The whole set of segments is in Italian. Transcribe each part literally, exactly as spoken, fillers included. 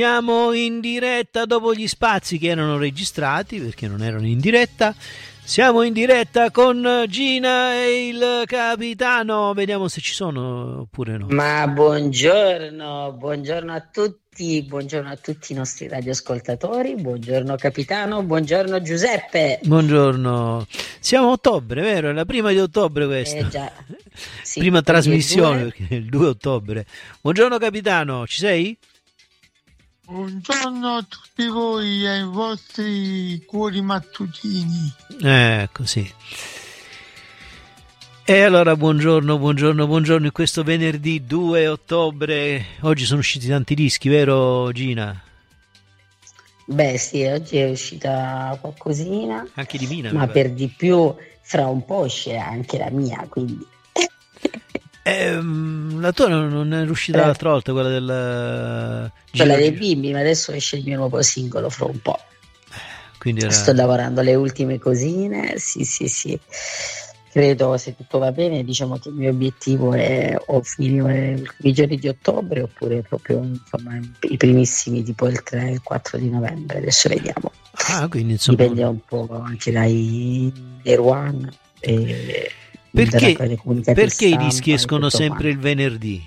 Siamo in diretta dopo gli spazi che erano registrati perché non erano in diretta. Siamo in diretta con Gina e il capitano. Vediamo se ci sono oppure no. Ma buongiorno, buongiorno a tutti, buongiorno a tutti i nostri radioascoltatori, buongiorno capitano, buongiorno Giuseppe. Buongiorno. Siamo a ottobre, vero? È la prima di ottobre questa. Eh già. Sì, prima trasmissione perché è il due ottobre. Buongiorno capitano, ci sei? Buongiorno a tutti voi e ai vostri cuori mattutini. Eh, così. E allora buongiorno, buongiorno, buongiorno in questo venerdì due ottobre. Oggi sono usciti tanti dischi, vero Gina? Beh sì, oggi è uscita qualcosina. Anche di Mina. Ma per di più fra un po' esce anche la mia, quindi... Eh, la tua non è uscita eh. l'altra volta, quella del quella dei bimbi, ma adesso esce il mio nuovo singolo fra un po'. Quindi era... sto lavorando alle ultime cosine, sì sì sì, credo, se tutto va bene, diciamo che il mio obiettivo è o finire i giorni di ottobre oppure proprio insomma i primissimi, tipo il tre il quattro di novembre, adesso vediamo. Ah, quindi insomma dipende un po' anche dai Day One e perché, perché i dischi escono sempre il venerdì?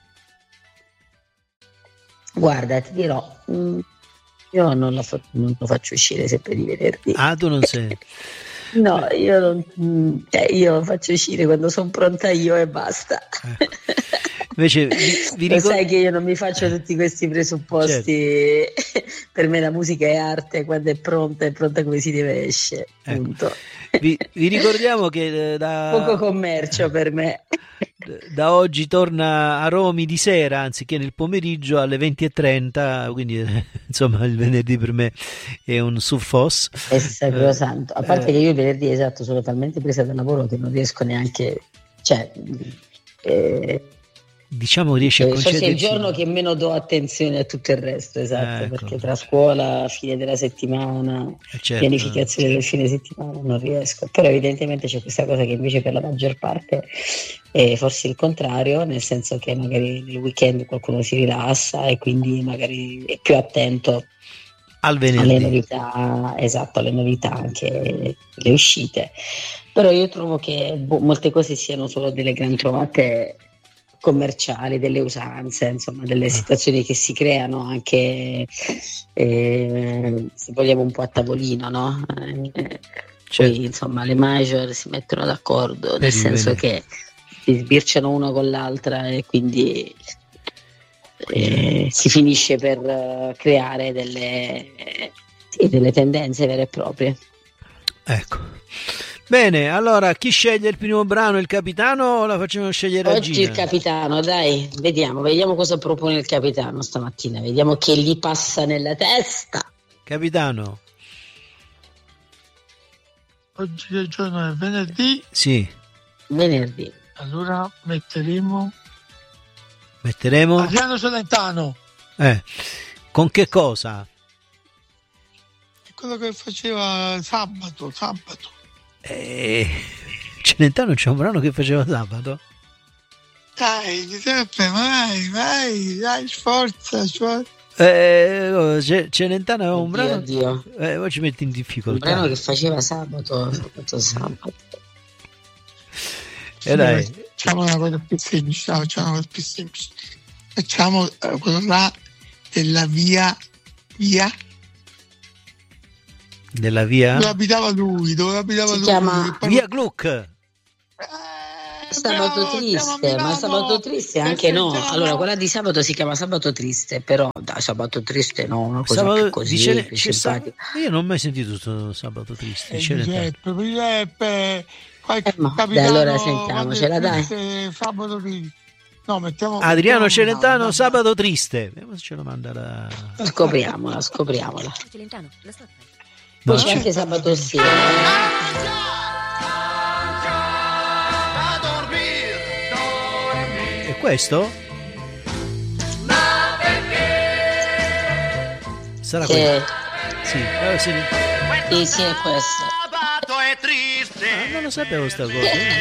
Guarda, ti dirò, io non lo, fa- non lo faccio uscire sempre di venerdì. Ah, tu non sei? No, io non, eh, io lo faccio uscire quando sono pronta io e basta. Eh. Invece vi, vi lo ricor- sai che io non mi faccio tutti questi presupposti. Certo. Per me la musica è arte, quando è pronta è pronta come si deve esce, punto. Ecco. Vi, vi ricordiamo che da poco commercio per me. Da oggi torna a Romi di sera anziché nel pomeriggio alle venti e trenta, quindi insomma il venerdì per me è un suffos. È sacrosanto, a parte eh, che io il venerdì esatto sono talmente presa dal lavoro che non riesco neanche, cioè eh, diciamo riesce a concedersi. È il giorno che meno do attenzione a tutto il resto, esatto, ecco. Perché tra scuola, fine della settimana, certo, pianificazione del fine settimana non riesco, però evidentemente c'è questa cosa che invece per la maggior parte è forse il contrario, nel senso che magari nel weekend qualcuno si rilassa e quindi magari è più attento al venerdì. Alle novità, esatto, alle novità, anche le uscite, però io trovo che boh, molte cose siano solo delle gran trovate commerciali, delle usanze, insomma delle situazioni che si creano anche eh, se vogliamo un po' a tavolino, no? Eh, certo. Poi insomma le major si mettono d'accordo, nel senso bene. Che si sbirciano una con l'altra e quindi eh, si finisce per uh, creare delle, sì, delle tendenze vere e proprie. Ecco. Bene, allora chi sceglie il primo brano, il capitano o la facciamo scegliere a Gina? Oggi il capitano, dai, vediamo, vediamo cosa propone il capitano stamattina, vediamo che gli passa nella testa. Capitano. Oggi che giorno è? Venerdì? Sì. Venerdì. Allora metteremo... Metteremo... Adriano Celentano. Eh, con che cosa? È quello che faceva sabato, sabato. Eh, Celentano c'è un brano che faceva sabato? Dai, Giuseppe, vai, vai, dai, sforza, sforza. Eh, C- Celentano è un brano. Oddio. Eh, poi ci metti in difficoltà. Un brano che faceva sabato, sabato, sabato. E eh dai. Facciamo una cosa più semplice, facciamo una cosa più semplice. Facciamo uh, quello là della via, via. Della via? Dove abitava lui, dove abitava si lui. Chiama... Via Gluck. Eh, Sabato bravo, triste, ma sabato triste anche no. Allora quella di sabato si chiama sabato triste, però da sabato triste no, una cosa sabato, più così, dice, più simpatica. Sa- io non ho mai sentito sto sabato triste. Eh, Giuseppe, Giuseppe, eh, ma, dai, allora sentiamocela, dai. Sabato triste. No, mettiamo, Adriano mettiamo Celentano, una, sabato triste. Vediamo se ce lo manda la... Scopriamola, scopriamola. Celentano, la sto... Poi c'è anche sabato sera. E questo? Sarà che... questo? Sì, però se... sì, sì, è questo. Ah, non lo sapevo sta cosa.